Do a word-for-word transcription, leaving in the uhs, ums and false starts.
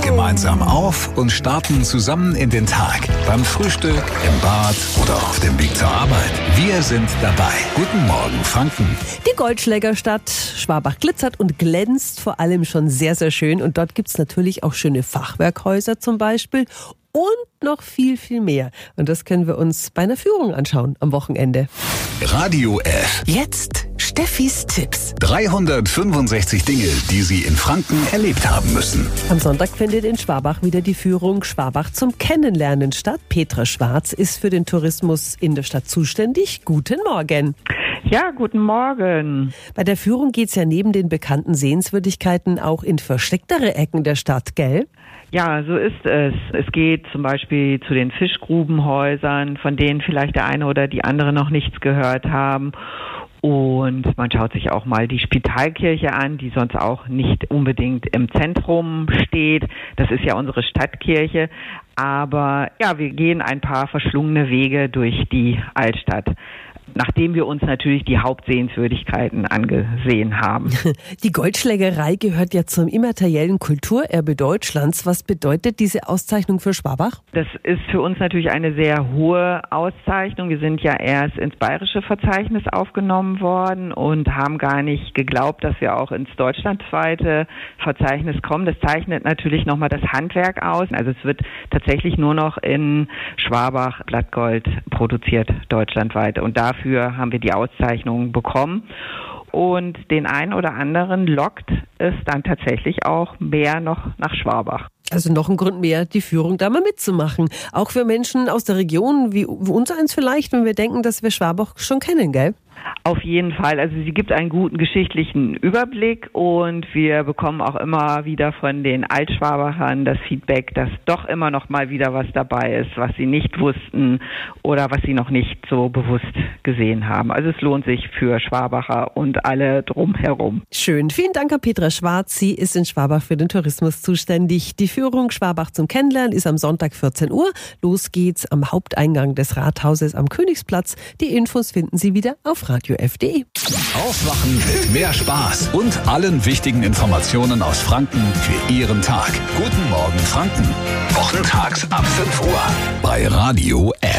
gemeinsam auf und starten zusammen in den Tag. Beim Frühstück, im Bad oder auf dem Weg zur Arbeit. Wir sind dabei. Guten Morgen, Franken. Die Goldschlägerstadt Schwabach glitzert und glänzt vor allem schon sehr, sehr schön. Und dort gibt's natürlich auch schöne Fachwerkhäuser zum Beispiel. Und noch viel, viel mehr. Und das können wir uns bei einer Führung anschauen am Wochenende. Radio F. Jetzt Steffis Tipps. dreihundertfünfundsechzig Dinge, die Sie in Franken erlebt haben müssen. Am Sonntag findet in Schwabach wieder die Führung Schwabach zum Kennenlernen statt. Petra Schwarz ist für den Tourismus in der Stadt zuständig. Guten Morgen. Ja, guten Morgen. Bei der Führung geht's ja neben den bekannten Sehenswürdigkeiten auch in verstecktere Ecken der Stadt, gell? Ja, so ist es. Es geht zum Beispiel zu den Fischgrubenhäusern, von denen vielleicht der eine oder die andere noch nichts gehört haben. Und man schaut sich auch mal die Spitalkirche an, die sonst auch nicht unbedingt im Zentrum steht. Das ist ja unsere Stadtkirche. Aber ja, wir gehen ein paar verschlungene Wege durch die Altstadt, nachdem wir uns natürlich die Hauptsehenswürdigkeiten angesehen haben. Die Goldschlägerei gehört ja zum immateriellen Kulturerbe Deutschlands. Was bedeutet diese Auszeichnung für Schwabach? Das ist für uns natürlich eine sehr hohe Auszeichnung. Wir sind ja erst ins bayerische Verzeichnis aufgenommen worden und haben gar nicht geglaubt, dass wir auch ins deutschlandweite Verzeichnis kommen. Das zeichnet natürlich nochmal das Handwerk aus. Also es wird tatsächlich nur noch in Schwabach Blattgold produziert, deutschlandweit. Und dafür Dafür haben wir die Auszeichnung bekommen. Und den einen oder anderen lockt es dann tatsächlich auch mehr noch nach Schwabach. Also noch ein Grund mehr, die Führung da mal mitzumachen. Auch für Menschen aus der Region, wie uns eins vielleicht, wenn wir denken, dass wir Schwabach schon kennen, gell? Auf jeden Fall. Also sie gibt einen guten geschichtlichen Überblick und wir bekommen auch immer wieder von den Altschwabachern das Feedback, dass doch immer noch mal wieder was dabei ist, was sie nicht wussten oder was sie noch nicht so bewusst gesehen haben. Also es lohnt sich für Schwabacher und alle drumherum. Schön. Vielen Dank an Petra Schwarz. Sie ist in Schwabach für den Tourismus zuständig. Die Führung Schwabach zum Kennenlernen ist am Sonntag vierzehn Uhr. Los geht's am Haupteingang des Rathauses am Königsplatz. Die Infos finden Sie wieder auf radio f punkt de. Aufwachen mit mehr Spaß und allen wichtigen Informationen aus Franken für Ihren Tag. Guten Morgen, Franken. Wochentags ab fünf Uhr bei Radio F.